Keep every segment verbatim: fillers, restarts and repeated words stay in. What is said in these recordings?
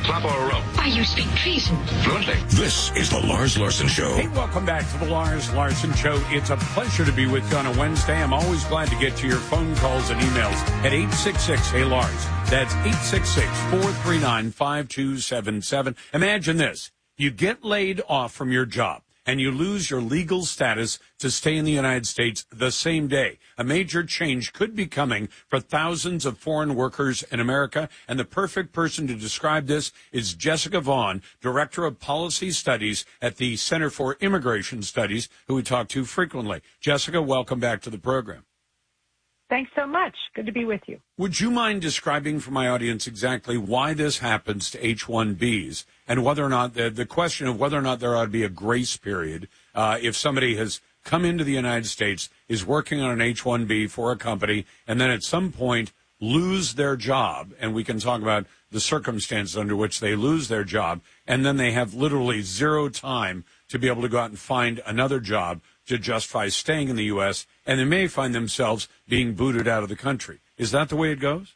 Flap or a rope? Why, you speak treason. Fluently. This is the Lars Larson Show. Hey, welcome back to the Lars Larson Show. It's a pleasure to be with you on a Wednesday. I'm always glad to get to your phone calls and emails at eight six six, hey Lars. That's eight six six, four three nine, five two seven seven. Imagine this. You get laid off from your job, and you lose your legal status to stay in the United States the same day. A major change could be coming for thousands of foreign workers in America, and the perfect person to describe this is Jessica Vaughn, Director of Policy Studies at the Center for Immigration Studies, who we talk to frequently. Jessica, welcome back to the program. Thanks so much. Good to be with you. Would you mind describing for my audience exactly why this happens to H one Bs and whether or not the, the question of whether or not there ought to be a grace period uh, if somebody has come into the United States, is working on an H one B for a company, and then at some point lose their job, and we can talk about the circumstances under which they lose their job, and then they have literally zero time to be able to go out and find another job to justify staying in the U S, and they may find themselves being booted out of the country. Is that the way it goes?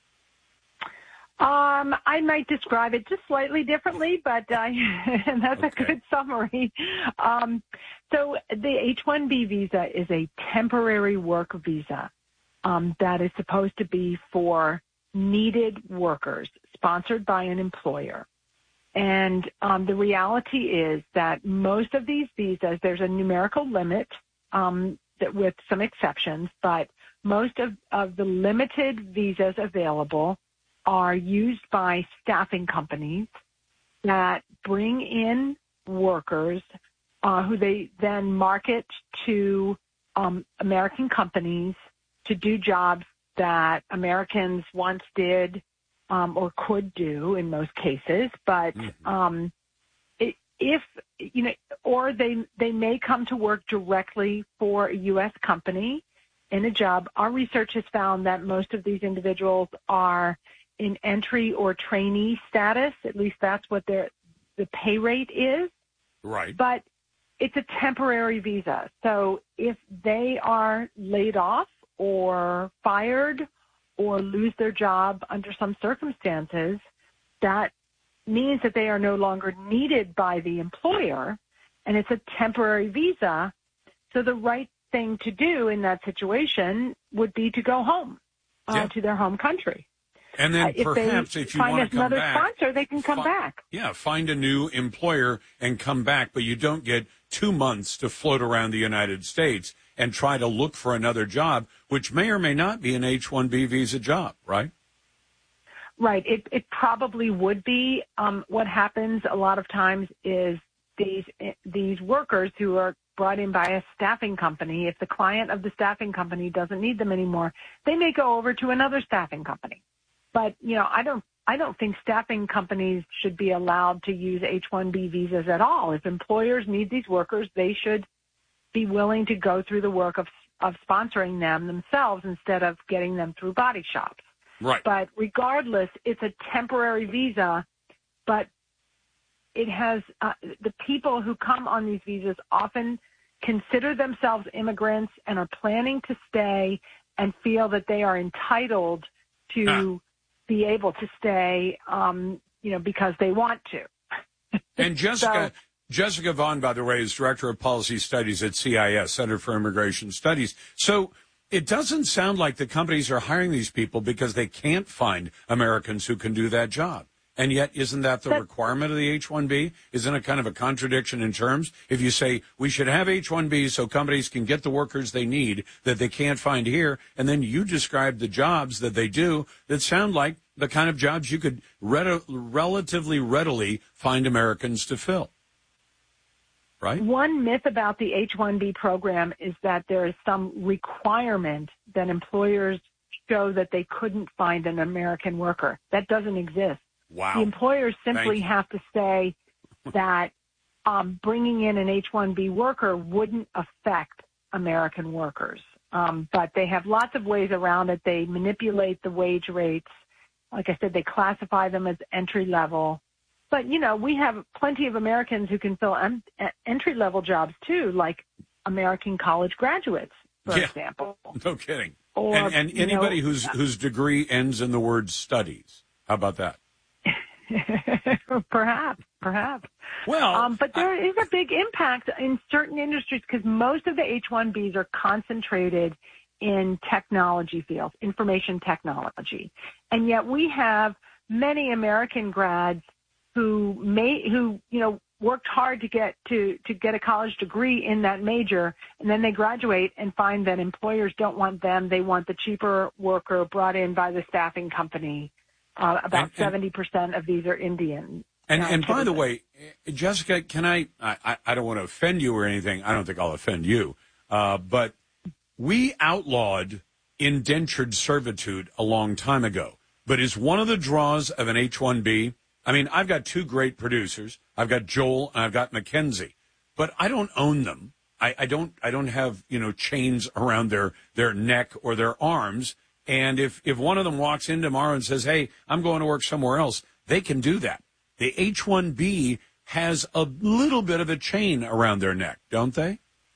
Um, I might describe it just slightly differently, but uh, and that's okay. A good summary. Um, so the H one B visa is a temporary work visa um, that is supposed to be for needed workers, sponsored by an employer. And um, the reality is that most of these visas, there's a numerical limit um, that with some exceptions, but most of, of the limited visas available are used by staffing companies that bring in workers uh, who they then market to um, American companies to do jobs that Americans once did Um, or could do in most cases, but um, it, if you know, or they they may come to work directly for a U S company in a job. Our research has found that most of these individuals are in entry or trainee status. At least that's what their the pay rate is. Right. But it's a temporary visa, so if they are laid off or fired or lose their job under some circumstances, that means that they are no longer needed by the employer, and it's a temporary visa. So the right thing to do in that situation would be to go home uh, yeah. to their home country. And then uh, if perhaps they if you find want to come another back, sponsor, they can come fi- back. Yeah, find a new employer and come back, but you don't get two months to float around the United States and try to look for another job, which may or may not be an H one B visa job, right? Right. It, it probably would be. Um, what happens a lot of times is these these workers who are brought in by a staffing company, if the client of the staffing company doesn't need them anymore, they may go over to another staffing company. But, you know, I don't I don't think staffing companies should be allowed to use H one B visas at all. If employers need these workers, they should be willing to go through the work of of sponsoring them themselves instead of getting them through body shops. Right. But regardless, it's a temporary visa, but it has uh, the people who come on these visas often consider themselves immigrants and are planning to stay and feel that they are entitled to ah. be able to stay, um, you know, because they want to. And Jessica, so, Jessica Vaughn, by the way, is Director of Policy Studies at C I S, Center for Immigration Studies. So it doesn't sound like the companies are hiring these people because they can't find Americans who can do that job. And yet, isn't that the that, requirement of the H one B? Isn't it kind of a contradiction in terms? If you say we should have H one B so companies can get the workers they need that they can't find here, and then you describe the jobs that they do that sound like the kind of jobs you could re- relatively readily find Americans to fill. Right? One myth about the H one B program is that there is some requirement that employers show that they couldn't find an American worker. That doesn't exist. Wow. The employers simply have to say that um, bringing in an H one B worker wouldn't affect American workers. Um, but they have lots of ways around it. They manipulate the wage rates. Like I said, they classify them as entry level. But, you know, we have plenty of Americans who can fill en- entry-level jobs, too, like American college graduates, for yeah. example. No kidding. Or, and and anybody know, whose whose degree ends in the word studies. How about that? perhaps, perhaps. Well, um, but there I, is a big impact in certain industries because most of the H one Bs are concentrated in technology fields, information technology. And yet we have many American grads who may, who, you know, worked hard to get to, to get a college degree in that major, and then they graduate and find that employers don't want them. They want the cheaper worker brought in by the staffing company. Uh, about and, seventy percent of these are Indian. And, and by the way, Jessica, can I, I, I don't want to offend you or anything. I don't think I'll offend you. Uh, but we outlawed indentured servitude a long time ago. But is one of the draws of an H one B, I mean, I've got two great producers. I've got Joel and I've got Mackenzie, but I don't own them. I, I don't, I don't have, you know, chains around their, their neck or their arms. And if, if one of them walks in tomorrow and says, hey, I'm going to work somewhere else, they can do that. The H one B has a little bit of a chain around their neck, don't they?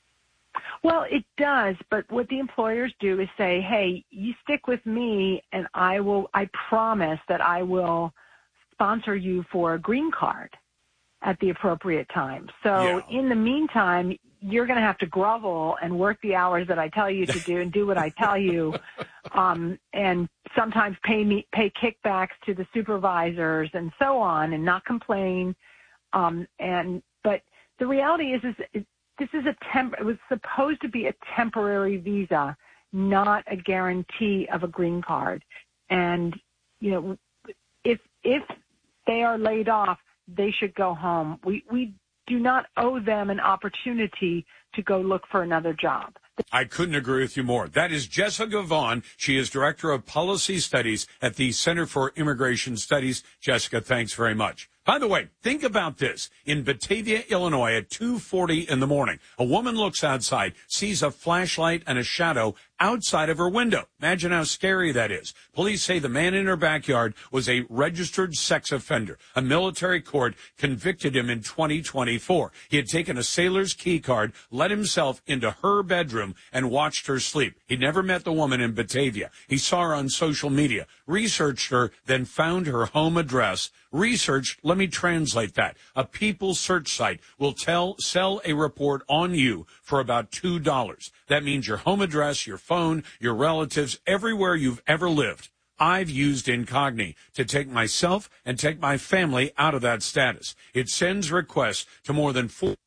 Well, it does. But what the employers do is say, hey, you stick with me and I will, I promise that I will sponsor you for a green card at the appropriate time. So yeah. In the meantime, you're going to have to grovel and work the hours that I tell you to do and do what I tell you. Um, and sometimes pay me, pay kickbacks to the supervisors and so on and not complain. Um, and, but the reality is, is it, this is a temp, it was supposed to be a temporary visa, not a guarantee of a green card. And, you know, if, if they are laid off, they should go home. We, we do not owe them an opportunity to go look for another job. I couldn't agree with you more. That is Jessica Vaughn. She is Director of Policy Studies at the Center for Immigration Studies. Jessica, thanks very much. By the way, think about this. In Batavia, Illinois, at two forty in the morning, a woman looks outside, sees a flashlight and a shadow outside of her window. Imagine how scary that is. Police say the man in her backyard was a registered sex offender. A military court convicted him in twenty twenty-four. He had taken a sailor's key card, let himself into her bedroom, and watched her sleep. He never met the woman in Batavia. He saw her on social media, researched her, then found her home address. Research, let me translate that. A People search site will tell, sell a report on you for about two dollars. That means your home address, your phone, your relatives, everywhere you've ever lived. I've used Incogni to take myself and take my family out of that status. It sends requests to more than forty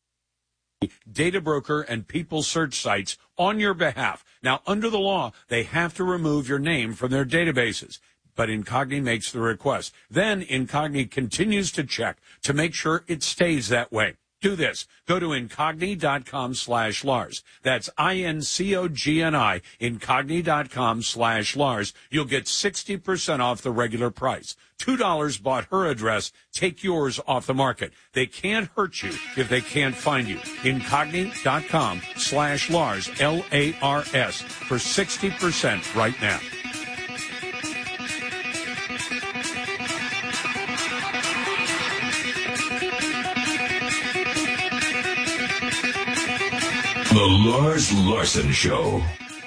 data broker and People search sites on your behalf. Now, under the law, they have to remove your name from their databases. But Incogni makes the request. Then Incogni continues to check to make sure it stays that way. Do this. Go to Incogni.com slash Lars. That's I-N-C-O-G-N-I, Incogni.com slash Lars. You'll get sixty percent off the regular price. two dollars bought her address. Take yours off the market. They can't hurt you if they can't find you. Incogni.com slash Lars, L A R S, for sixty percent right now. The Lars Larson Show.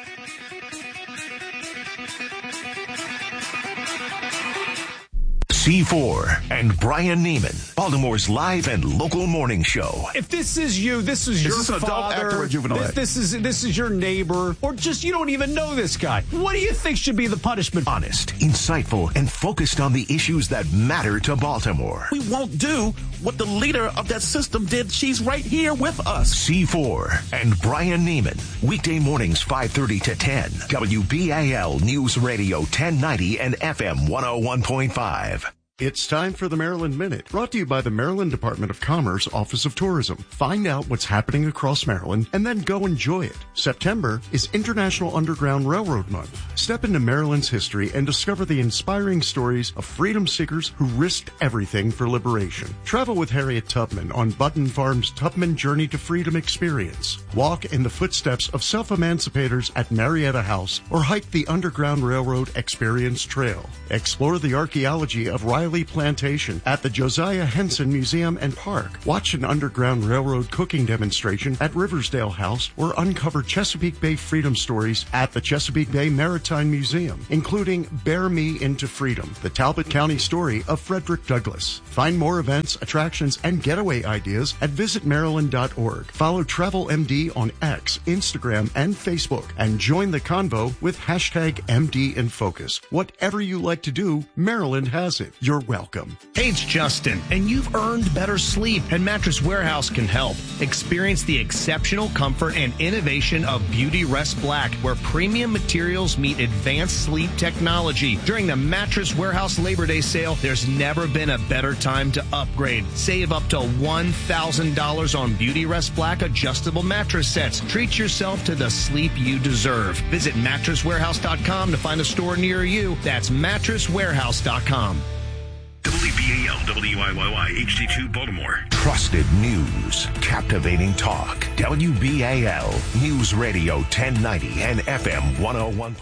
C four and Brian Neiman, Baltimore's live and local morning show. If this is you, this is, is your this an father, adult, actor, or juvenile? This, this is this is your neighbor, or just you don't even know this guy. What do you think should be the punishment? Honest, insightful, and focused on the issues that matter to Baltimore. We won't do what the leader of that system did. She's right here with us. C four and Brian Neiman, weekday mornings five thirty to ten. W B A L News Radio ten ninety and F M one oh one point five. It's time for the Maryland Minute, brought to you by the Maryland Department of Commerce Office of Tourism. Find out what's happening across Maryland and then go enjoy it. September is International Underground Railroad Month. Step into Maryland's history and discover the inspiring stories of freedom seekers who risked everything for liberation. Travel with Harriet Tubman on Button Farm's Tubman Journey to Freedom experience. Walk in the footsteps of self-emancipators at Marietta House or hike the Underground Railroad Experience Trail. Explore the archaeology of Riley Riley Plantation, at the Josiah Henson Museum and Park. Watch an Underground Railroad cooking demonstration at Riversdale House, or uncover Chesapeake Bay freedom stories at the Chesapeake Bay Maritime Museum, including Bear Me into Freedom, the Talbot County story of Frederick Douglass. Find more events, attractions, and getaway ideas at visit maryland dot org. Follow Travel M D on X, Instagram, and Facebook, and join the convo with hashtag M D in Focus. Whatever you like to do, Maryland has it. You're welcome. Hey, it's Justin, and you've earned better sleep, and Mattress Warehouse can help. Experience the exceptional comfort and innovation of Beauty Rest Black, where premium materials meet advanced sleep technology. During the Mattress Warehouse Labor Day sale, there's never been a better time to upgrade. Save up to one thousand dollars on Beauty Rest Black adjustable mattress sets. Treat yourself to the sleep you deserve. Visit mattress warehouse dot com to find a store near you. That's mattress warehouse dot com. W B A L, W I Y Y, H D two Baltimore. Trusted news, captivating talk. W B A L News Radio ten ninety and F M one oh one.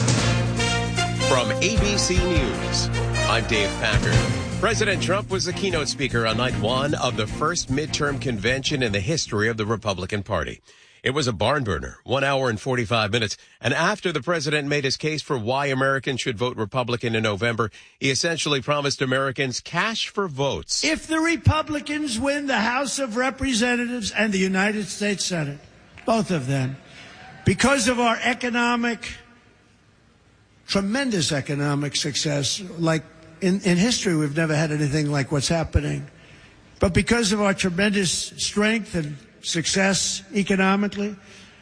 From A B C News, I'm Dave Packer. President Trump was the keynote speaker on night one of the first midterm convention in the history of the Republican Party. It was a barn burner, one hour and forty-five minutes. And after the president made his case for why Americans should vote Republican in November, he essentially promised Americans cash for votes. If the Republicans win the House of Representatives and the United States Senate, both of them, because of our economic, tremendous economic success, like in, in history, we've never had anything like what's happening. But because of our tremendous strength and success economically,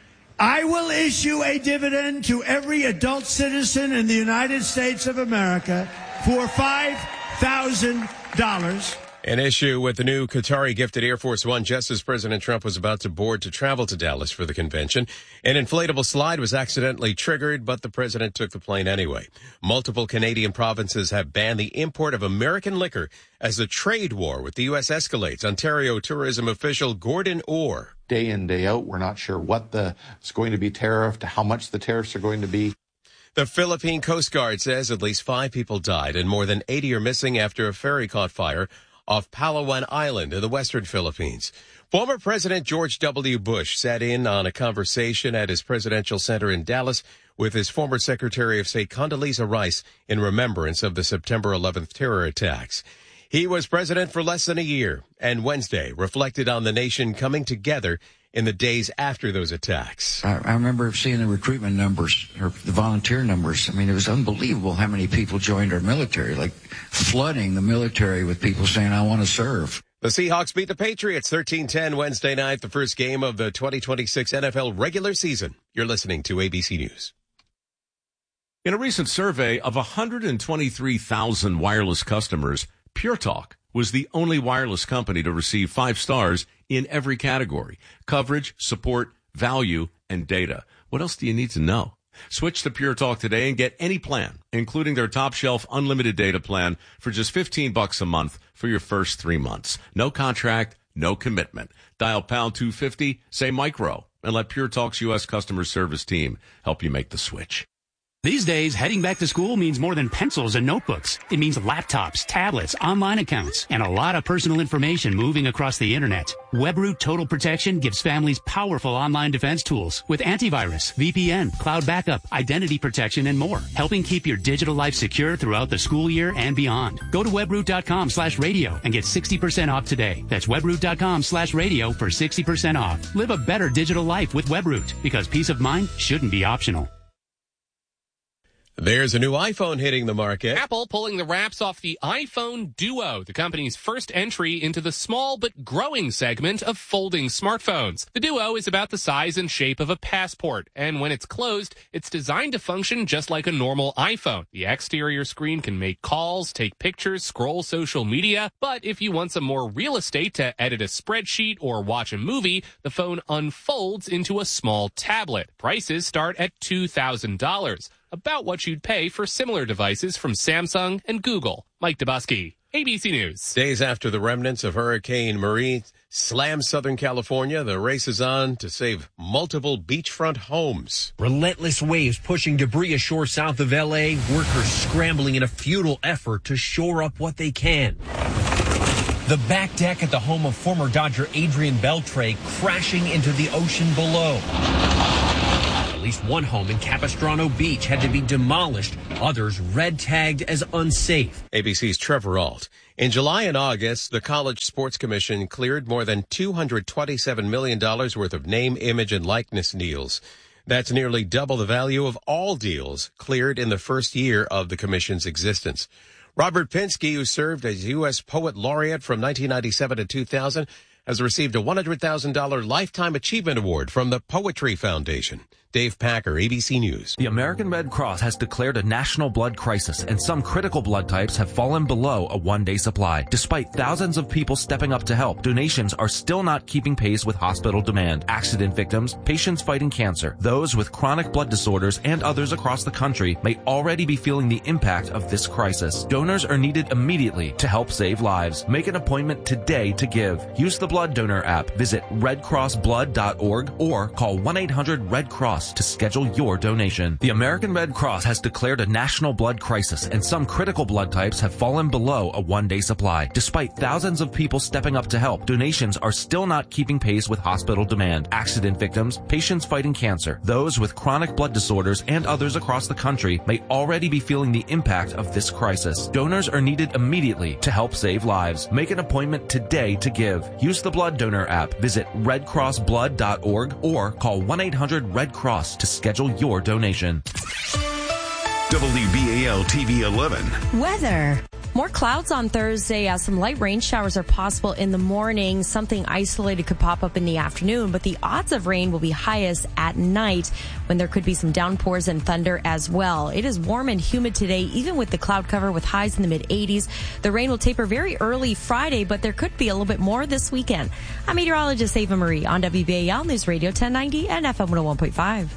I will issue a dividend to every adult citizen in the United States of America for five thousand dollars. An issue with the new Qatari-gifted Air Force One just as President Trump was about to board to travel to Dallas for the convention. An inflatable slide was accidentally triggered, but the president took the plane anyway. Multiple Canadian provinces have banned the import of American liquor as the trade war with the U S escalates. Ontario tourism official Gordon Orr. Day in, day out, we're not sure what the is going to be tariffed, how much the tariffs are going to be. The Philippine Coast Guard says at least five people died and more than eighty are missing after a ferry caught fire off Palawan Island in the western Philippines. Former President George W. Bush sat in on a conversation at his presidential center in Dallas with his former Secretary of State Condoleezza Rice in remembrance of the September eleventh terror attacks. He was president for less than a year, and Wednesday reflected on the nation coming together in the days after those attacks. I, I remember seeing the recruitment numbers, or the volunteer numbers. I mean, it was unbelievable how many people joined our military, like flooding the military with people saying, I want to serve. The Seahawks beat the Patriots thirteen ten Wednesday night, the first game of the twenty twenty-six N F L regular season. You're listening to A B C News. In a recent survey of one hundred twenty-three thousand wireless customers, Pure Talk was the only wireless company to receive five stars in every category: coverage, support, value, and data. What else do you need to know? Switch to Pure Talk today and get any plan, including their top shelf unlimited data plan, for just fifteen bucks a month for your first three months. No contract, no commitment. Dial pound two fifty, say micro, and let Pure Talk's U S customer service team help you make the switch. These days, heading back to school means more than pencils and notebooks. It means laptops, tablets, online accounts, and a lot of personal information moving across the internet. WebRoot Total Protection gives families powerful online defense tools with antivirus, V P N, cloud backup, identity protection, and more, helping keep your digital life secure throughout the school year and beyond. Go to webroot.com slash radio and get sixty percent off today. That's webroot.com slash radio for sixty percent off. Live a better digital life with WebRoot, because peace of mind shouldn't be optional. There's a new iPhone hitting the market. Apple pulling the wraps off the iPhone Duo, the company's first entry into the small but growing segment of folding smartphones. The Duo is about the size and shape of a passport, and when it's closed, it's designed to function just like a normal iPhone. The exterior screen can make calls, take pictures, scroll social media, but if you want some more real estate to edit a spreadsheet or watch a movie, the phone unfolds into a small tablet. Prices start at two thousand dollars. About what you'd pay for similar devices from Samsung and Google. Mike Dubusky. A B C News. Days after the remnants of Hurricane Marie slammed Southern California, the race is on to save multiple beachfront homes. Relentless waves pushing debris ashore south of L A, workers scrambling in a futile effort to shore up what they can. The back deck at the home of former Dodger Adrian Beltre crashing into the ocean below. At least one home in Capistrano Beach had to be demolished, others red-tagged as unsafe. A B C's Trevor Ault. In July and August, the College Sports Commission cleared more than two hundred twenty-seven million dollars worth of name, image, and likeness deals. That's nearly double the value of all deals cleared in the first year of the commission's existence. Robert Pinsky, who served as U S Poet Laureate from nineteen ninety-seven to two thousand, has received a one hundred thousand dollars Lifetime Achievement Award from the Poetry Foundation. Dave Packer, A B C News. The American Red Cross has declared a national blood crisis, and some critical blood types have fallen below a one-day supply. Despite thousands of people stepping up to help, donations are still not keeping pace with hospital demand. Accident victims, patients fighting cancer, those with chronic blood disorders, and others across the country may already be feeling the impact of this crisis. Donors are needed immediately to help save lives. Make an appointment today to give. Use the Blood Donor app, visit red cross blood dot org, or call one eight hundred red cross to schedule your donation. The American Red Cross has declared a national blood crisis, and some critical blood types have fallen below a one-day supply. Despite thousands of people stepping up to help, donations are still not keeping pace with hospital demand. Accident victims, patients fighting cancer, those with chronic blood disorders, and others across the country may already be feeling the impact of this crisis. Donors are needed immediately to help save lives. Make an appointment today to give. Use the Blood Donor app, visit red cross blood dot org, or call one eight hundred red cross to schedule your donation. W B A L T V eleven. Weather. More clouds on Thursday as some light rain showers are possible in the morning. Something isolated could pop up in the afternoon, but the odds of rain will be highest at night when there could be some downpours and thunder as well. It is warm and humid today, even with the cloud cover with highs in the mid eighties. The rain will taper very early Friday, but there could be a little bit more this weekend. I'm meteorologist Ava Marie on W B A L News Radio ten ninety and F M one oh one point five.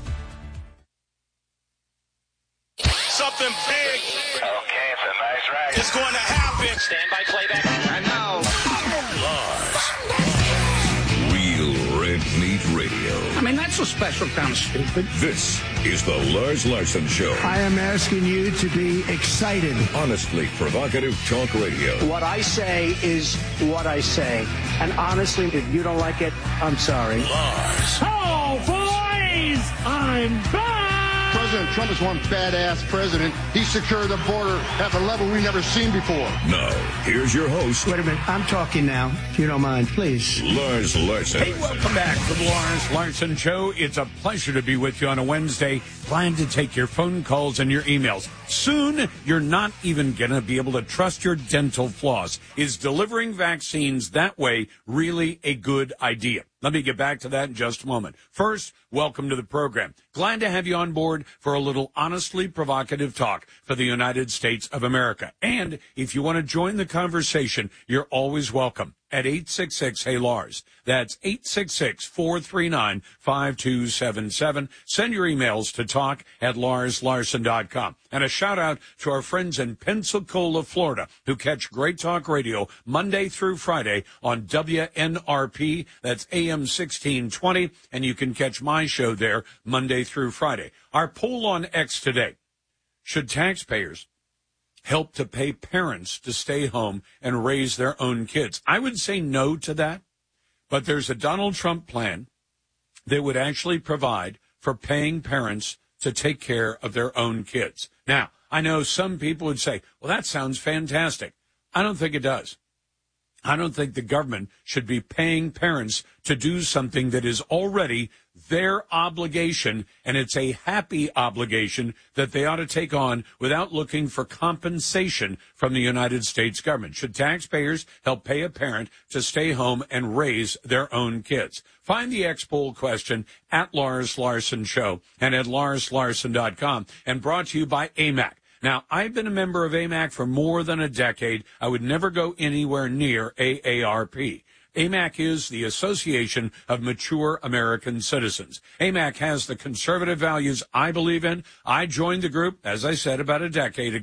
Something big. Okay, it's a nice ride. It's going to happen. Stand by playback. And now, Lars. Real Red Meat Radio. I mean, that's a special kind of stupid. This is the Lars Larson Show. I am asking you to be excited. Honestly provocative talk radio. What I say is what I say. And honestly, if you don't like it, I'm sorry. Lars. Oh, boys! I'm back! President Trump is one badass president. He secured the border at a level we've never seen before. Now, here's your host. Wait a minute. I'm talking now, if you don't mind, please. Lars Larson. Hey, welcome back to the Lars Larson Show. It's a pleasure to be with you on a Wednesday. Glad to take your phone calls and your emails. Soon, you're not even going to be able to trust your dental floss. Is delivering vaccines that way really a good idea? Let me get back to that in just a moment. First, welcome to the program. Glad to have you on board for a little honestly provocative talk for the United States of America. And if you want to join the conversation, you're always welcome at eight six six, hey Lars. That's eight six six, four three nine, five two seven seven. Send your emails to talk at lars larson dot com. And a shout out to our friends in Pensacola, Florida, who catch Great Talk Radio Monday through Friday on W N R P. That's A M sixteen twenty. And you can catch my show there Monday through Friday. Our poll on X today: should taxpayers help to pay parents to stay home and raise their own kids? I would say no to that, but there's a Donald Trump plan that would actually provide for paying parents to take care of their own kids. Now, I know some people would say, well, that sounds fantastic. I don't think it does. I don't think the government should be paying parents to do something that is already their obligation, and it's a happy obligation that they ought to take on without looking for compensation from the United States government. Should taxpayers help pay a parent to stay home and raise their own kids? Find the X poll question at Lars Larson Show and at lars larson dot com, and brought to you by A M A C. Now, I've been a member of A M A C for more than a decade. I would never go anywhere near A A R P. A M A C is the Association of Mature American Citizens. A M A C has the conservative values I believe in. I joined the group, as I said, about a decade ago.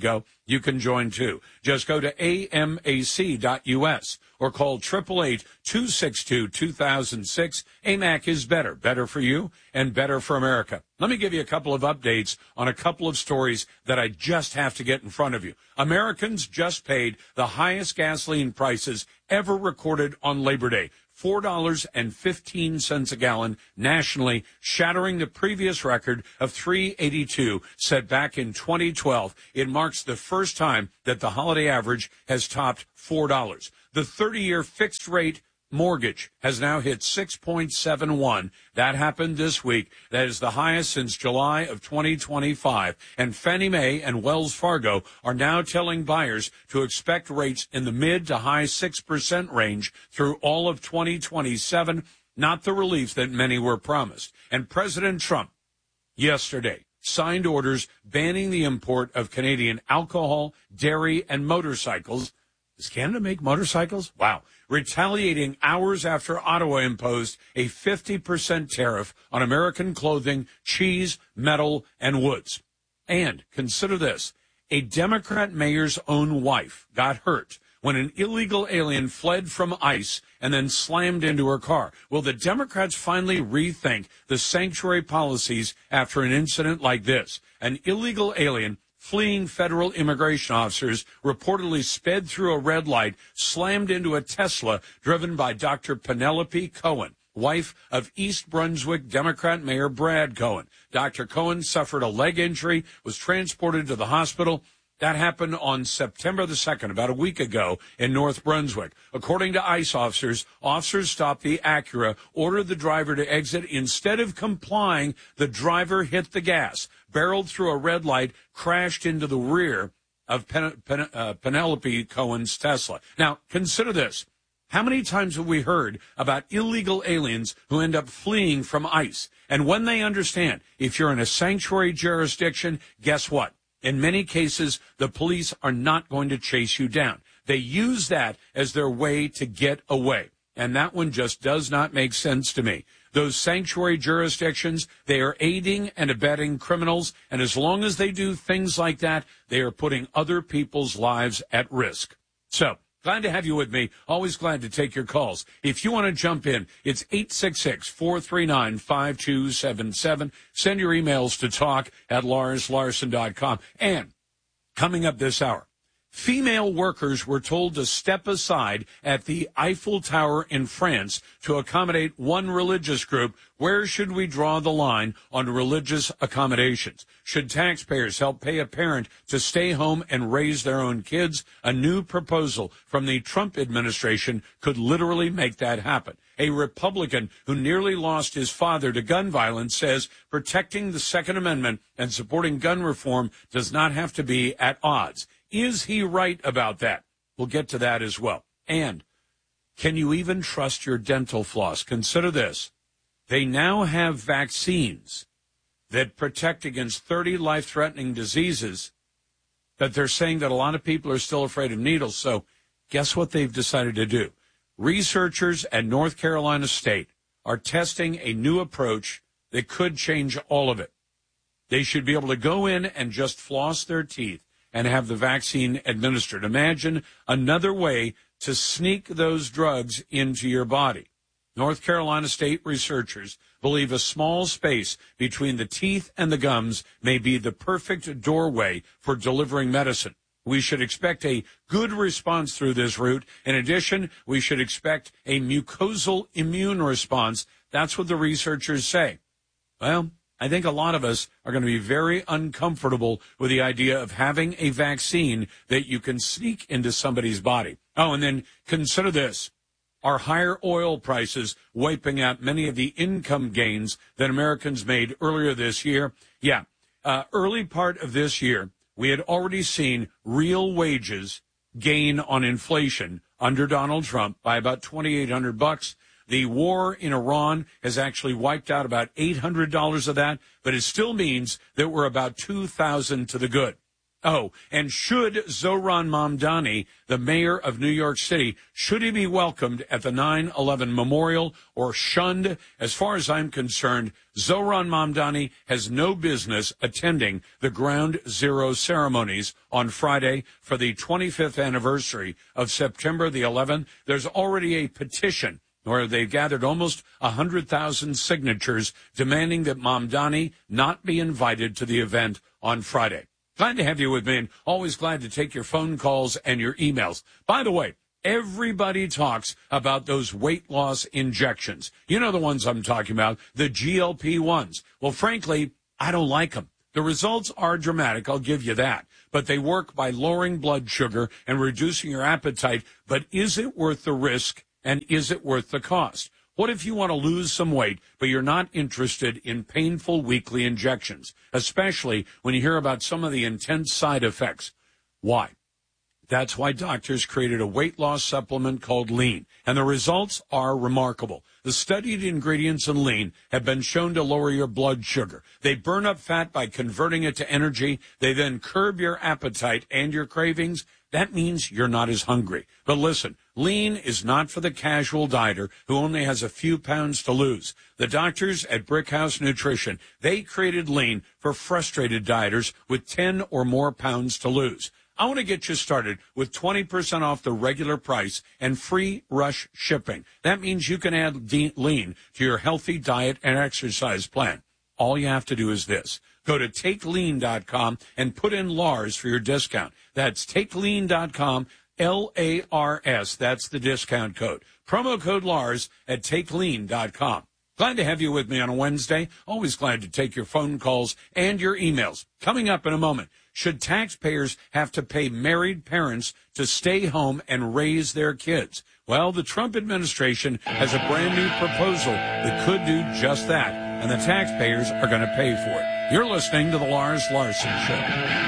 you can join too. Just go to A M A C dot U S or call eight eight eight, two six two, two thousand six. A M A C is better, better for you and better for America. Let me give you a couple of updates on a couple of stories that I just have to get in front of you. Americans just paid the highest gasoline prices ever recorded on Labor Day. four dollars and fifteen cents a gallon nationally, shattering the previous record of three dollars and eighty-two cents set back in twenty twelve. It marks the first time that the holiday average has topped four dollars. The thirty-year fixed-rate mortgage has now hit six point seven one. That happened this week. That is the highest since July of twenty twenty-five. And Fannie Mae and Wells Fargo are now telling buyers to expect rates in the mid to high six percent range through all of twenty twenty-seven, not the relief that many were promised. And President Trump yesterday signed orders banning the import of Canadian alcohol, dairy, and motorcycles. Does Canada make motorcycles? Wow. Retaliating hours after Ottawa imposed a fifty percent tariff on American clothing, cheese, metal, and woods. And consider this, a Democrat mayor's own wife got hurt when an illegal alien fled from ICE and then slammed into her car. Will the Democrats finally rethink the sanctuary policies after an incident like this? An illegal alien fleeing federal immigration officers reportedly sped through a red light, slammed into a Tesla driven by Doctor Penelope Cohen, wife of East Brunswick Democrat Mayor Brad Cohen. Doctor Cohen suffered a leg injury, was transported to the hospital. That happened on September the second, about a week ago, in North Brunswick. According to ICE officers, officers stopped the Acura, ordered the driver to exit. Instead of complying, the driver hit the gas, barreled through a red light, crashed into the rear of Pen- Pen- uh, Penelope Cohen's Tesla. Now, consider this. How many times have we heard about illegal aliens who end up fleeing from ICE? And when they understand, if you're in a sanctuary jurisdiction, guess what? In many cases, the police are not going to chase you down. They use that as their way to get away. And that one just does not make sense to me. Those sanctuary jurisdictions, they are aiding and abetting criminals. And as long as they do things like that, they are putting other people's lives at risk. So, glad to have you with me. Always glad to take your calls. If you want to jump in, it's eight six six, four three nine, five two seven seven. Send your emails to talk at lars larson dot com. And coming up this hour, female workers were told to step aside at the Eiffel Tower in France to accommodate one religious group. Where should we draw the line on religious accommodations? Should taxpayers help pay a parent to stay home and raise their own kids? A new proposal from the Trump administration could literally make that happen. A Republican who nearly lost his father to gun violence says protecting the Second Amendment and supporting gun reform does not have to be at odds. Is he right about that? We'll get to that as well. And can you even trust your dental floss? Consider this. They now have vaccines that protect against thirty life-threatening diseases, but they're saying that a lot of people are still afraid of needles. So guess what they've decided to do? Researchers at North Carolina State are testing a new approach that could change all of it. They should be able to go in and just floss their teeth and have the vaccine administered. Imagine another way to sneak those drugs into your body. North Carolina State researchers believe a small space between the teeth and the gums may be the perfect doorway for delivering medicine. We should expect a good response through this route. In addition, we should expect a mucosal immune response. That's what the researchers say. Well, I think a lot of us are going to be very uncomfortable with the idea of having a vaccine that you can sneak into somebody's body. Oh, and then consider this. Are higher oil prices wiping out many of the income gains that Americans made earlier this year? Yeah, uh, early part of this year, we had already seen real wages gain on inflation under Donald Trump by about twenty-eight hundred bucks. The war in Iran has actually wiped out about eight hundred dollars of that, but it still means that we're about two thousand to the good. Oh, and should Zohran Mamdani, the mayor of New York City, should he be welcomed at the nine eleven memorial or shunned? As far as I'm concerned, Zohran Mamdani has no business attending the Ground Zero ceremonies on Friday for the twenty-fifth anniversary of September the eleventh. There's already a petition where they've gathered almost one hundred thousand signatures demanding that Mamdani not be invited to the event on Friday. Glad to have you with me, and always glad to take your phone calls and your emails. By the way, everybody talks about those weight loss injections. You know the ones I'm talking about, the G L P ones. Well, frankly, I don't like them. The results are dramatic, I'll give you that. But they work by lowering blood sugar and reducing your appetite. But is it worth the risk, and is it worth the cost? What if you want to lose some weight, but you're not interested in painful weekly injections, especially when you hear about some of the intense side effects? Why? That's why doctors created a weight loss supplement called Lean, and the results are remarkable. The studied ingredients in Lean have been shown to lower your blood sugar. They burn up fat by converting it to energy. They then curb your appetite and your cravings. That means you're not as hungry. But listen, Lean is not for the casual dieter who only has a few pounds to lose. The doctors at Brickhouse Nutrition, they created Lean for frustrated dieters with ten or more pounds to lose. I want to get you started with twenty percent off the regular price and free rush shipping. That means you can add de- Lean to your healthy diet and exercise plan. All you have to do is this. Go to take lean dot com and put in Lars for your discount. That's take lean dot com, L A R S. That's the discount code. Promo code Lars at take lean dot com. Glad to have you with me on a Wednesday. Always glad to take your phone calls and your emails. Coming up in a moment, should taxpayers have to pay married parents to stay home and raise their kids? Well, the Trump administration has a brand new proposal that could do just that, and the taxpayers are going to pay for it. You're listening to the Lars Larson Show.